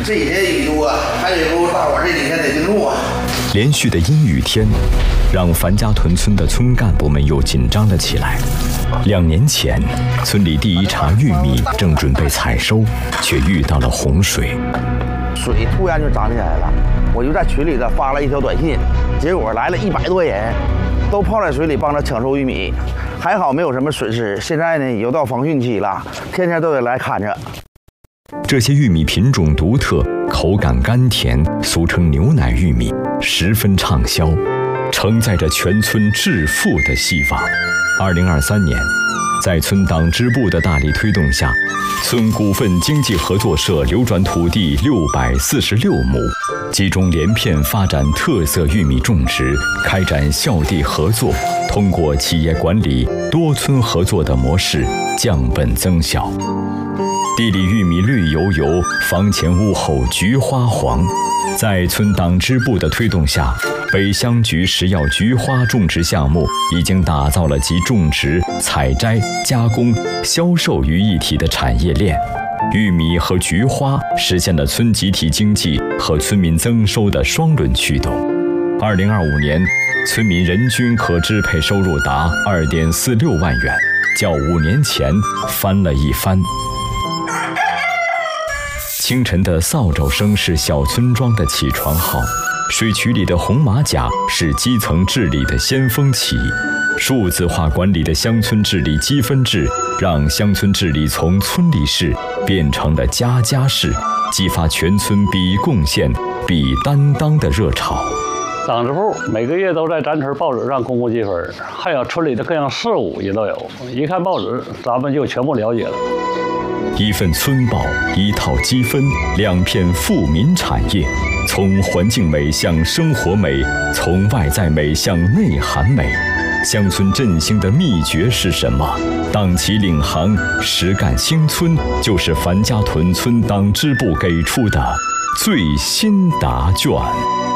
这几天雨多，还得不大伙这几天得盯住啊。 连续的阴雨天，让樊家屯村的村干部们又紧张了起来。2年前，村里第一茬玉米正准备采收，却遇到了洪水， 水突然就涨起来了。我就在群里头发了一条短信，结果来了100多人，都泡在水里帮着抢收玉米，还好没有什么损失。现在呢，又到防汛期了，天天都得来看着。 这些玉米品种独特，口感甘甜，俗称牛奶玉米，十分畅销，承载着全村致富的希望。2023年，在村党支部的大力推动下，村股份经济合作社流转土地646亩，集中连片发展特色玉米种植，开展校地合作，通过企业管理多村合作的模式，降本增效。地里玉米绿油油，房前屋后菊花黄。在村党支部的推动下，北乡局食药菊花种植项目已经打造了集种植、采摘、加工、销售于一体的产业链。玉米和菊花实现了村集体经济和村民增收的双轮驱动。2025年，村民人均可支配收入达2.46万元，较5年前翻了一番。清晨的扫帚声是小村庄的起床号，水渠里的红马甲是基层治理的先锋旗。数字化管理的乡村治理积分制，让乡村治理从村里式变成了家家式，激发全村比贡献、比担当的热潮。 党支部每个月都在咱村报纸上公布积分，还有村里的各样事务也都有。一看报纸，咱们就全部了解了。 一份村报，一套积分，2片富民产业，从环境美向生活美，从外在美向内涵美。乡村振兴的秘诀是什么？党旗领航，实干兴村，就是樊家屯村党支部给出的最新答卷。